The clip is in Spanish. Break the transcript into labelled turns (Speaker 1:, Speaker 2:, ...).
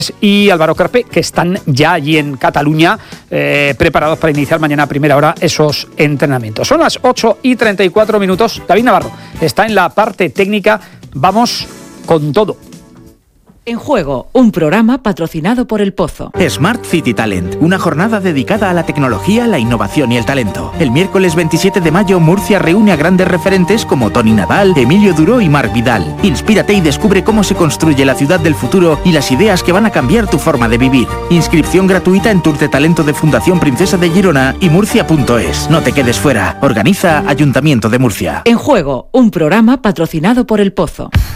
Speaker 1: y Álvaro Carpe, que están ya allí en Cataluña, preparados para iniciar mañana a primera hora esos entrenamientos. Son las 8:34. David Navarro está en la parte técnica. Vamos con todo.
Speaker 2: En Juego, un programa patrocinado por El Pozo.
Speaker 3: Smart City Talent, una jornada dedicada a la tecnología, la innovación y el talento. El miércoles 27 de mayo, Murcia reúne a grandes referentes como Toni Nadal, Emilio Duró y Marc Vidal. Inspírate y descubre cómo se construye la ciudad del futuro y las ideas que van a cambiar tu forma de vivir. Inscripción gratuita en Tour de Talento de Fundación Princesa de Girona y murcia.es. No te quedes fuera. Organiza Ayuntamiento de Murcia.
Speaker 2: En Juego, un programa patrocinado por El Pozo.